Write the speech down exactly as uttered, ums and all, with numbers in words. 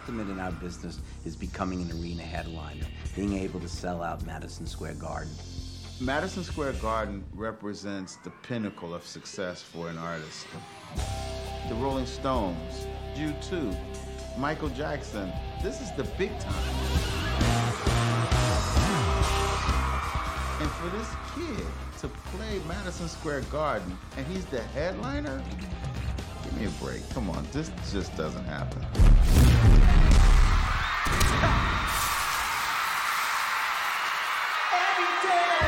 ultimate in our business is becoming an arena headliner, being able to sell out Madison Square Garden. Madison Square Garden represents the pinnacle of success for an artist. The Rolling Stones, U two, Michael Jackson, this is the big time. And for this kid to play Madison Square Garden and he's the headliner, give me a break. Come on, this just doesn't happen.